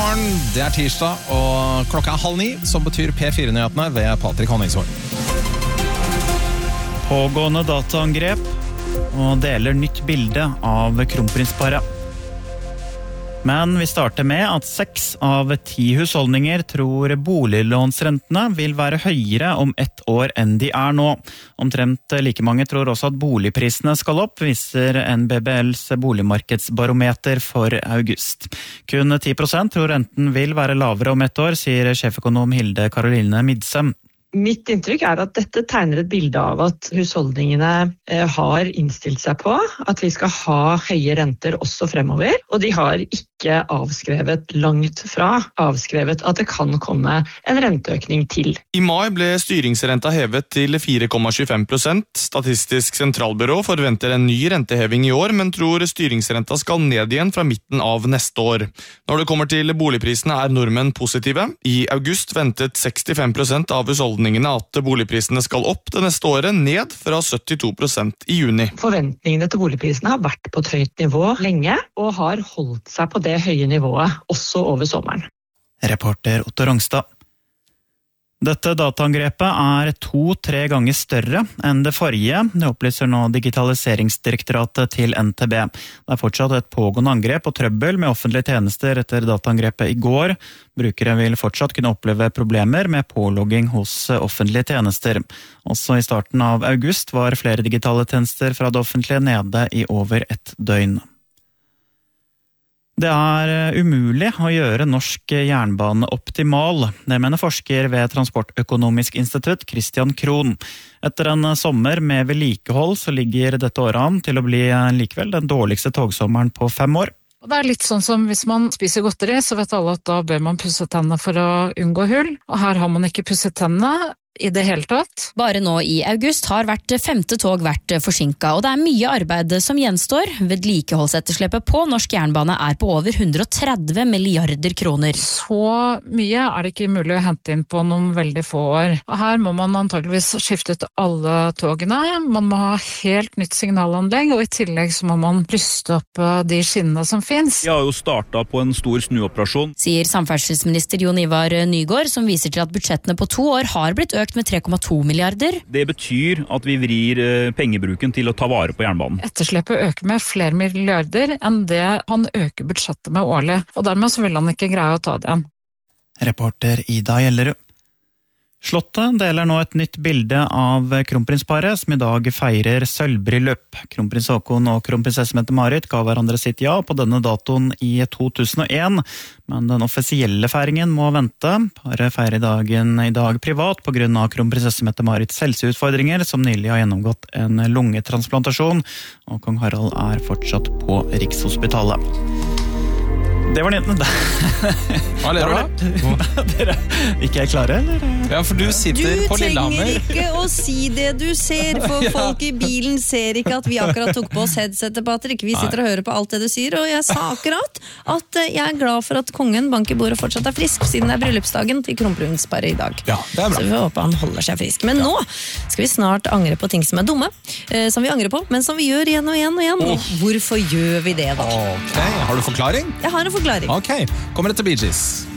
morgen, det tirsdag, og klokka 8:30, som betyr P4-nyhetene ved Patrick Honningsvåg. Pågående dataangrep og deler nytt bilde av kronprinsparet. Men vi starter med at 6 av 10 husholdninger tror boliglånsrentene vil være høyere om 1 år enn de nå. Omtrent like mange tror også at boligprisene skal opp, viser NBBLs boligmarkedsbarometer for august. Kun 10% tror renten vil være lavere om 1 år, sier sjeføkonom Hilde Karoline Midsem. Mitt inntrykk at dette tegner et bilde av at husholdningene har innstilt seg på at vi skal ha høye renter også fremover, og de har ikke avskrevet langt fra avskrevet at det kan komme en renteøkning til. I mai ble styringsrenta hevet til 4,25%. Statistisk sentralbyrå forventer en ny renteheving i år, men tror styringsrenta skal ned igjen fra midten av neste år. Når det kommer til boligprisene nordmenn positive. I august ventet 65% av husholdningene at boligprisene skal opp det neste året, ned fra 72% i juni. Forventningene til boligprisene har vært på et høyt nivå lenge, og har holdt seg på det høye nivået også over sommeren. Reporter Otto Rongstad. Dette dataangrepet 2-3 ganger større enn det forrige, det opplyser nå Digitaliseringsdirektoratet til NTB. Det fortsatt et pågående angrep og trøbbel med offentlige tjenester etter dataangrepet i går. Brukere vil fortsatt kunne oppleve problemer med pålogging hos offentlige tjenester. Også i starten av august var flere digitale tjenester fra det offentlige nede i over 1 døgn. Det umulig å gjøre norsk jernbane optimal. Det mener forsker ved Transportøkonomisk institutt, Christian Krohn. Etter en sommer med vedlikehold så ligger dette året an til å bli likevel den dårligste togsommeren på 5 år. Og det litt sånn som hvis man spiser godteri, så vet alle at da bør man pusse tennene for å unngå hull. Og her har man ikke pusset tennene i det hele tatt. Bare nå i august har hvert 5. tog vært forsinket, og det mye arbeid som gjenstår. Vedlikeholdsetterslepet på norsk jernbane på over 130 milliarder kroner. Så mye det ikke mulig å hente inn på noen veldig få år. Og her må man antageligvis skifte ut alle togene. Man må ha helt nytt signalanlegg, og i tillegg så må man ryste opp de skinnene som finnes. Vi har jo startet på en stor snuoperasjon, sier samferdselsminister Jon Ivar Nygård, som viser til at budsjettene på 2 år har blitt økt med 3,2 milliarder. Det betyr at vi vrir pengebruken til å ta vare på jernbanen. Etterslepet øker med flere milliarder enn det han øker budsjettet med årlig, og dermed så vil han ikke greie å ta det igjen. Reporter Ida Gjellerud. Slottet deler nå et nytt bilde av kronprinsparet, som i dag feirer sølvbryllup. Kronprins Haakon og kronprinsesse Mette-Marit ga hverandre sitt ja på denne datoen i 2001, men den offisielle feiringen må vente. Paret feirer dagen i dag privat på grunn av kronprinsesse Mette-Marits helseutfordringer, som nylig har gjennomgått en lungetransplantasjon, og kong Harald fortsatt på Rikshospitalet. Det var nyhetene. Hva ler du? Dere ikke klare, eller? Ja, for du sitter på Lillehammer. Du trenger ikke å si det du ser, for folk i bilen ser ikke at vi akkurat tok på oss headsetet, Patrick. Vi sitter og hører på alt det du sier, og jeg sa akkurat at jeg glad for at kongen bank i bordet fortsatt frisk, siden det bryllupsdagen til kronprinsparet i dag. Ja, det bra. Så vi håper han holder seg frisk. Men nå skal vi snart angre på ting som dumme, som vi angrer på, men som vi gjør igjen og igjen og igjen. Hvorfor gjør vi det da? Ok, har du forklaring? Jeg har en forklaring. Ok, kommer det til Bee Gees.